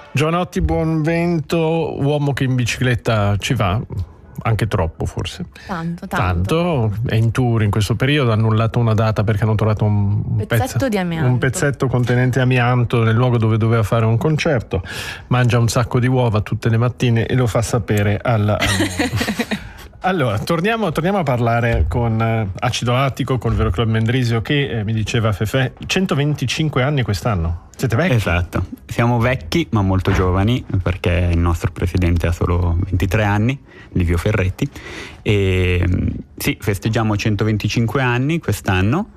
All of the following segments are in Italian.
Giovanotti, buon vento, uomo che in bicicletta ci va, anche troppo forse. Tanto. È in tour in questo periodo, ha annullato una data perché hanno trovato un pezzetto contenente amianto nel luogo dove doveva fare un concerto. Mangia un sacco di uova tutte le mattine e lo fa sapere alla Allora, torniamo a parlare con Acido Lattico, con il Vero Club Mendrisio, che mi diceva Fefè, 125 anni quest'anno. Siete vecchi? Esatto, siamo vecchi ma molto giovani, perché il nostro presidente ha solo 23 anni, Livio Ferretti, e sì, festeggiamo 125 anni quest'anno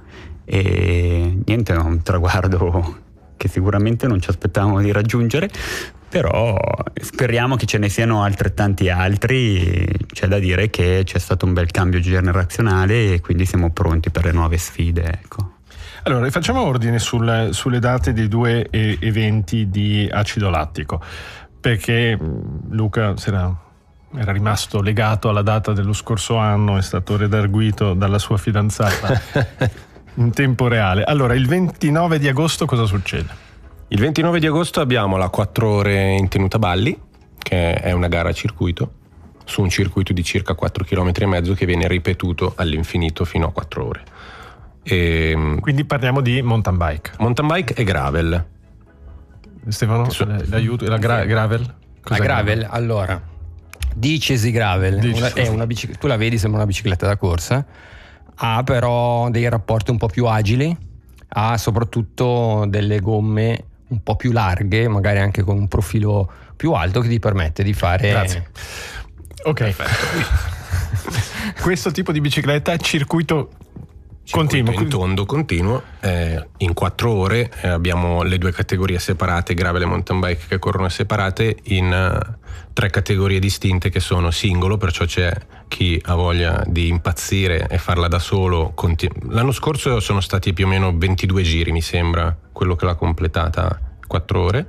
e niente, è un traguardo che sicuramente non ci aspettavamo di raggiungere, però speriamo che ce ne siano altrettanti altri. C'è da dire che c'è stato un bel cambio generazionale e quindi siamo pronti per le nuove sfide, ecco. Allora, facciamo ordine sulle date dei due eventi di Acido Lattico, perché Luca era rimasto legato alla data dello scorso anno, è stato redarguito dalla sua fidanzata in tempo reale. Allora, il 29 di agosto cosa succede? Il 29 di agosto abbiamo la 4 ore in tenuta balli, che è una gara a circuito, su un circuito di circa 4 km e mezzo che viene ripetuto all'infinito fino a 4 ore. Quindi parliamo di mountain bike e gravel. Stefano, l'aiuto, la gravel? Cos'è la gravel? Allora, Dicesi Gravel è una bicicletta, tu la vedi, sembra una bicicletta da corsa, ha però dei rapporti un po' più agili, ha soprattutto delle gomme un po' più larghe, magari anche con un profilo più alto, che ti permette di fare... Grazie. Ok. Questo tipo di bicicletta circuito continuo, in tondo continuo, in 4 ore abbiamo le due categorie separate, gravel e mountain bike, che corrono separate in 3 categorie distinte, che sono singolo, perciò c'è chi ha voglia di impazzire e farla da solo. L'anno scorso sono stati più o meno 22 giri, mi sembra, quello che l'ha completata 4 ore.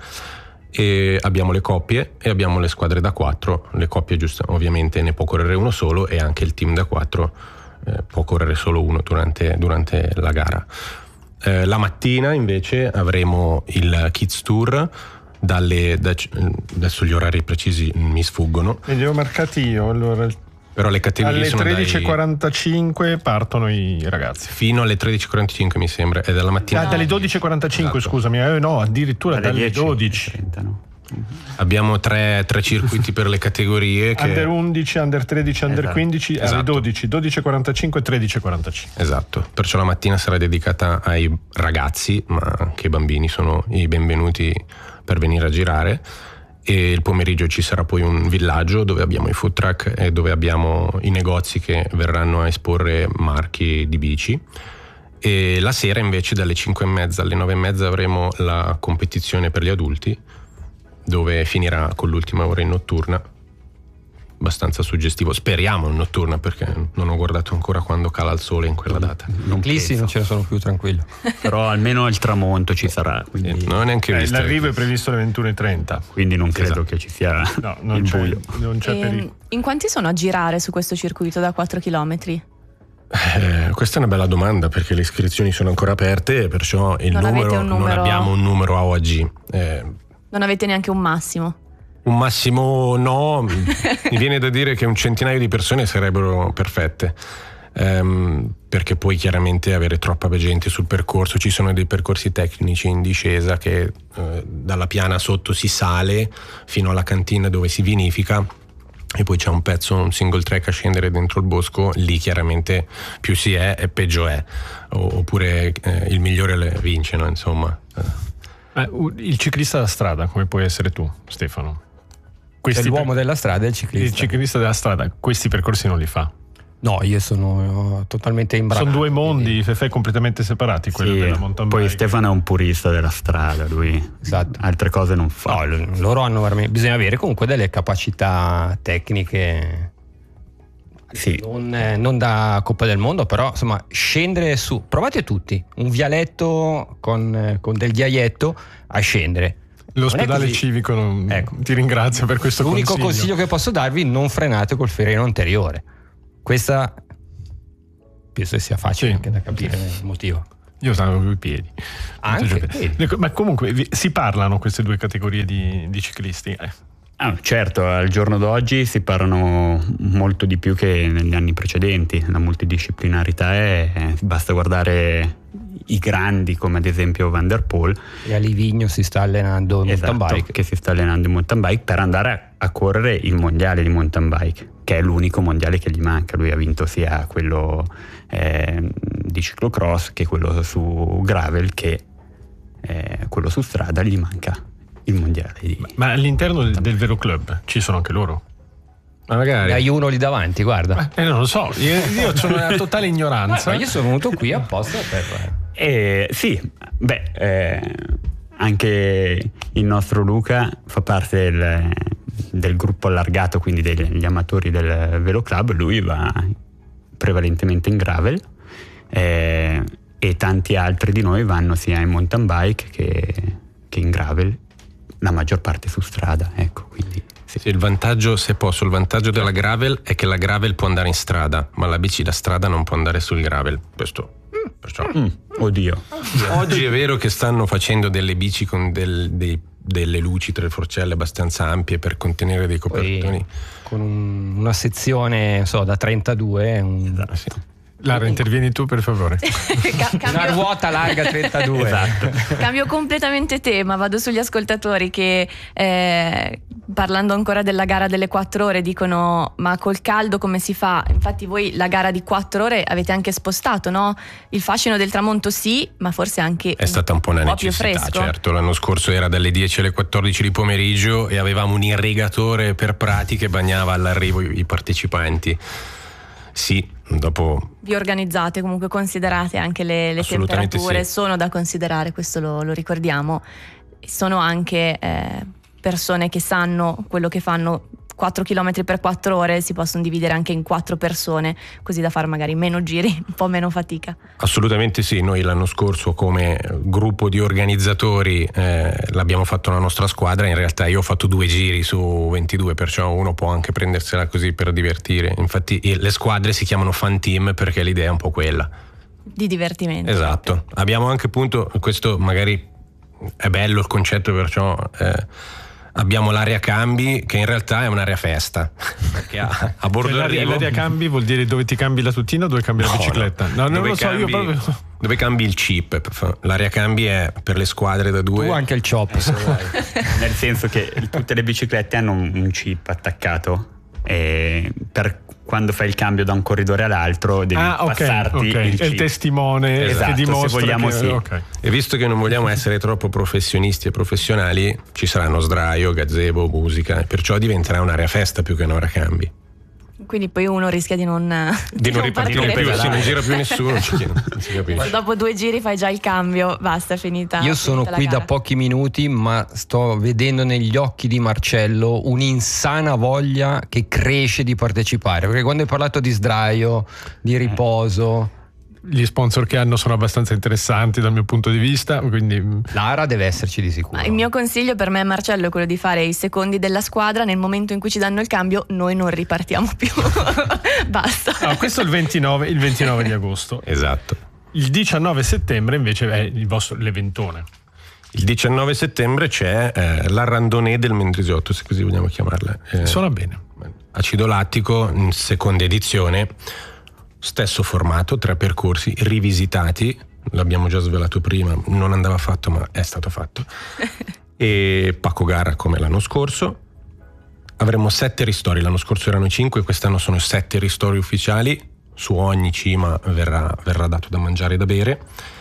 E abbiamo le coppie e abbiamo le squadre da 4. Le coppie ovviamente ne può correre uno solo, e anche il team da 4 può correre solo uno durante la gara. La mattina invece avremo il Kids Tour. Adesso gli orari precisi mi sfuggono. Li ho marcati io, allora. Però le categorie alle sono 13:45 partono i ragazzi. Fino alle 13:45 mi sembra, è dalla mattina. Dalle 12:45, esatto. Scusami, no, addirittura dalle 12. 30, no? Abbiamo tre circuiti per le categorie che... Under 11, Under 13, Under 15, esatto. Alle 12, 12:45 e 13:45. Esatto, perciò la mattina sarà dedicata ai ragazzi, ma anche i bambini sono i benvenuti per venire a girare, e il pomeriggio ci sarà poi un villaggio dove abbiamo i food truck e dove abbiamo i negozi che verranno a esporre marchi di bici. E la sera invece dalle 5:30 alle 9:30 avremo la competizione per gli adulti, dove finirà con l'ultima ora in notturna, abbastanza suggestivo, speriamo in notturna, perché non ho guardato ancora quando cala il sole in quella data. Non ce ne sono più, tranquillo. Però almeno il tramonto ci sarà, quindi... non ho neanche visto. L'arrivo è previsto alle 21:30, quindi non credo che ci sia non il c'è, buio. Non c'è pericolo. In quanti sono a girare su questo circuito da 4 chilometri? Questa è una bella domanda, perché le iscrizioni sono ancora aperte, perciò non abbiamo un numero A o AG. Non avete neanche un massimo? Un massimo no, mi viene da dire che un centinaio di persone sarebbero perfette, perché poi chiaramente avere troppa gente sul percorso. Ci sono dei percorsi tecnici in discesa che dalla piana sotto si sale fino alla cantina dove si vinifica, e poi c'è un single track a scendere dentro il bosco. Lì chiaramente più si è e peggio è, oppure il migliore le vince, no? Insomma. Il ciclista da strada, come puoi essere tu, Stefano? L'uomo della strada e il ciclista. Il ciclista della strada questi percorsi non li fa. No, io sono totalmente imbranato. Sono due mondi, Fefè, completamente separati, quello della mountain bike. Poi Stefano è un purista della strada, lui esatto. Altre cose non fa. No, loro hanno veramente, bisogna avere comunque delle capacità tecniche. Sì. Non da Coppa del Mondo, però insomma scendere su, provate tutti un vialetto con del ghiaietto a scendere. L'ospedale civico ecco. Ti ringrazio per questo L'unico consiglio che posso darvi: non frenate col freno anteriore. Questa penso che sia facile anche da capire il motivo. Io salgo con i piedi. Ma comunque si parlano queste due categorie di ciclisti? Certo, al giorno d'oggi si parlano molto di più che negli anni precedenti. La multidisciplinarità basta guardare i grandi come ad esempio Van der Poel, e a Livigno si sta allenando in mountain bike, che si sta allenando in mountain bike per andare a correre il mondiale di mountain bike, che è l'unico mondiale che gli manca. Lui ha vinto sia quello di ciclocross che quello su gravel, che quello su strada. Gli manca il mondiale ma all'interno del Velo Club ci sono anche loro? Ma magari hai uno lì davanti, guarda. Non lo so, io ho una totale ignoranza. Ma io sono venuto qui apposta per sì, anche il nostro Luca fa parte del gruppo allargato, quindi degli amatori del Velo Club. Lui va prevalentemente in gravel, e tanti altri di noi vanno sia in mountain bike che in gravel, la maggior parte su strada, ecco. Quindi sì, il vantaggio della gravel è che la gravel può andare in strada, ma la bici da strada non può andare sul gravel. Questo perciò oddio. Oggi è vero che stanno facendo delle bici con delle luci, 3 forcelle abbastanza ampie per contenere dei copertoni. Poi, con una sezione da 32 sì. Lara, intervieni tu per favore. Una ruota larga 32. Esatto. Cambio completamente tema, vado sugli ascoltatori che parlando ancora della gara delle 4 ore dicono: ma col caldo come si fa? Infatti voi la gara di 4 ore avete anche spostato, no? Il fascino del tramonto sì, ma forse anche è stata un po' una necessità, certo. L'anno scorso era dalle 10 alle 14 di pomeriggio e avevamo un irrigatore per Prati che bagnava all'arrivo i partecipanti. Sì, dopo vi organizzate, comunque considerate anche le temperature, sì. Sono da considerare, questo lo ricordiamo. Sono anche persone che sanno quello che fanno. 4 km per 4 ore si possono dividere anche in 4 persone, così da fare magari meno giri, un po' meno fatica. Assolutamente sì, noi l'anno scorso come gruppo di organizzatori l'abbiamo fatto la nostra squadra. In realtà io ho fatto 2 giri su 22, perciò uno può anche prendersela così per divertire. Infatti le squadre si chiamano fan team perché l'idea è un po' quella di divertimento. Esatto, abbiamo anche appunto, questo magari è bello il concetto, perciò abbiamo l'area cambi, che in realtà è un'area festa, perché a bordo d'arrivo l'area cambi vuol dire dove ti cambi la tuttina o dove cambi la bicicletta? No, non lo so, io proprio dove cambi il chip. L'area cambi è per le squadre da 2. Tu anche il chop se vuoi. Nel senso che tutte le biciclette hanno un chip attaccato, e per quando fai il cambio da un corridore all'altro devi passarti il chip. È il testimone, esatto, che dimostra, se vogliamo, che, sì. Okay. E visto che non vogliamo essere troppo professionisti e professionali, ci saranno sdraio, gazebo, musica, perciò diventerà un'area festa più che un'area cambi. Quindi poi uno rischia di non ripartire più, non gira più nessuno, non si capisce. Dopo 2 giri fai già il cambio, basta, è finita. Io sono qui da pochi minuti, ma sto vedendo negli occhi di Marcello un'insana voglia che cresce di partecipare, perché quando hai parlato di sdraio, di riposo, gli sponsor che hanno sono abbastanza interessanti dal mio punto di vista, quindi Lara deve esserci di sicuro. Il mio consiglio per me e Marcello è quello di fare i secondi della squadra. Nel momento in cui ci danno il cambio noi non ripartiamo più. Basta. Questo è il 29 di agosto. Esatto. Il 19 settembre invece è l'eventone. Il 19 settembre c'è la randonnée del Mendrisiotto, se così vogliamo chiamarla. Suona bene. Acido lattico in seconda edizione. Stesso formato, 3 percorsi rivisitati, l'abbiamo già svelato prima, non andava fatto ma è stato fatto. E pacco gara come l'anno scorso. Avremo 7 ristori, l'anno scorso erano 5, quest'anno sono 7 ristori ufficiali. Su ogni cima verrà dato da mangiare e da bere.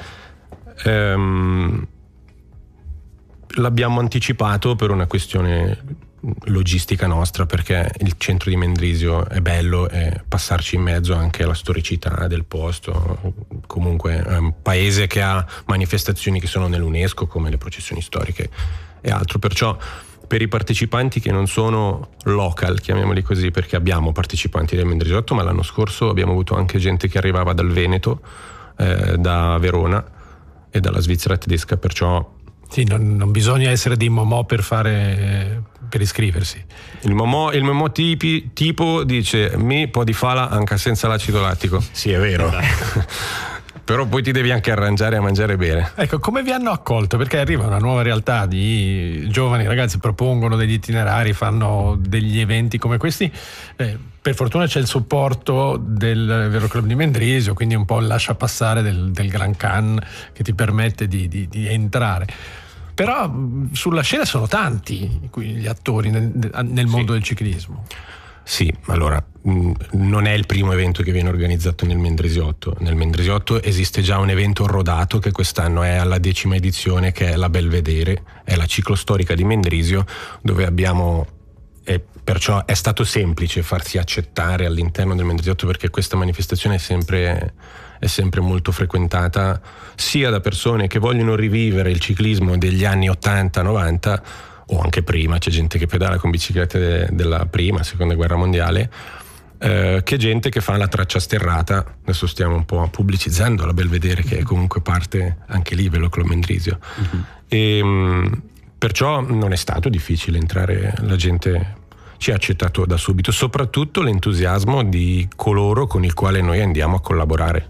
L'abbiamo anticipato per una questione logistica nostra, perché il centro di Mendrisio è bello e passarci in mezzo anche alla storicità del posto. Comunque è un paese che ha manifestazioni che sono nell'UNESCO, come le processioni storiche e altro, perciò per i partecipanti che non sono local, chiamiamoli così, perché abbiamo partecipanti del Mendrisiotto, ma l'anno scorso abbiamo avuto anche gente che arrivava dal Veneto, da Verona e dalla Svizzera tedesca, perciò sì, non bisogna essere dei momò per iscriversi. Il momò tipo dice mi può di fala anche senza l'acido lattico. Sì, è vero. Però poi ti devi anche arrangiare a mangiare bene. Ecco, come vi hanno accolto? Perché arriva una nuova realtà di giovani ragazzi, propongono degli itinerari, fanno degli eventi come questi. Per fortuna c'è il supporto del Vero Club di Mendrisio, quindi un po' il lascia passare del Gran Can che ti permette di entrare. Però sulla scena sono tanti gli attori nel mondo del ciclismo. Sì, allora non è il primo evento che viene organizzato nel Mendrisiotto. Nel Mendrisiotto esiste già un evento rodato che quest'anno è alla 10ª edizione, che è la Belvedere, è la ciclostorica di Mendrisio, dove abbiamo, e perciò è stato semplice farsi accettare all'interno del Mendrisiotto, perché questa manifestazione è sempre molto frequentata sia da persone che vogliono rivivere il ciclismo degli anni 80-90 o anche prima, c'è gente che pedala con biciclette della prima, seconda guerra mondiale, che gente che fa la traccia sterrata. Adesso stiamo un po' pubblicizzando la Belvedere, che è comunque parte anche lì Veloclub Mendrisio. E perciò non è stato difficile entrare, la gente ci ha accettato da subito, soprattutto l'entusiasmo di coloro con il quale noi andiamo a collaborare.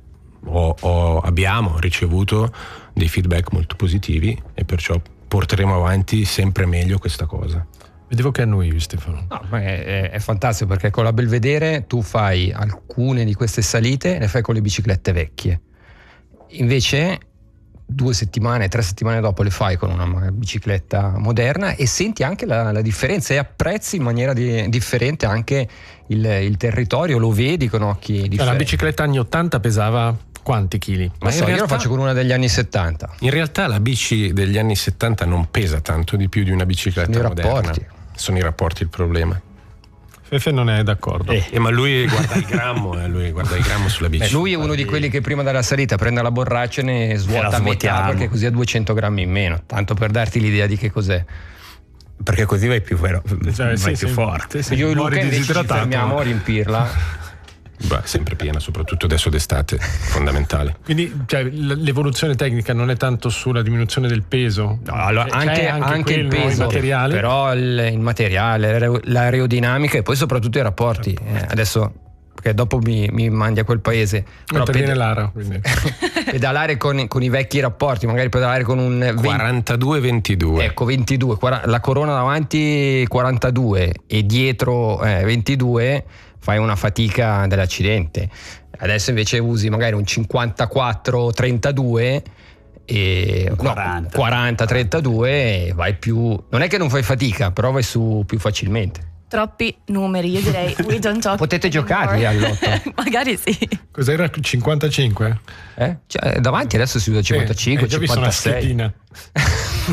Abbiamo ricevuto dei feedback molto positivi e perciò porteremo avanti sempre meglio questa cosa. Vedevo che annuivi, Stefano. No, ma è fantastico, perché con la Belvedere tu fai alcune di queste salite, le fai con le biciclette vecchie. Invece 2 settimane, 3 settimane dopo le fai con una bicicletta moderna e senti anche la differenza e apprezzi in maniera differente anche il territorio, lo vedi con occhi differenti. La bicicletta anni 80 pesava quanti chili? Ma io lo faccio con una degli anni 70. In realtà la bici degli anni 70 non pesa tanto di più di una bicicletta moderna. Rapporti. Sono i rapporti il problema. Fefe non è d'accordo. Ma lui guarda il grammo, sulla bici. Lui è uno di quelli che prima della salita prende la borraccia e ne svuota a metà, perché così ha 200 grammi in meno, tanto per darti l'idea di che cos'è. Perché così vai più forte. Io e Luca invece ci fermiamo a riempirla. Beh, sempre piena, soprattutto adesso d'estate, fondamentale. Quindi l'evoluzione tecnica non è tanto sulla diminuzione del peso, no, allora, anche il peso, il materiale. Però il materiale, l'aerodinamica e poi soprattutto i rapporti. Adesso, perché dopo mi mandi a quel paese, però Lara, pedalare con i vecchi rapporti, magari pedalare con un 42-22. Ecco, 22, la corona davanti 42 e dietro 22, fai una fatica dell'accidente. Adesso invece usi magari un 54-32 e 40-32 e vai più. Non è che non fai fatica, però vai su più facilmente. Troppi numeri, io direi we don't talk. Potete giocarli all'otto. Magari sì. Cos'era 55? Cioè, davanti adesso si usa 55, 56.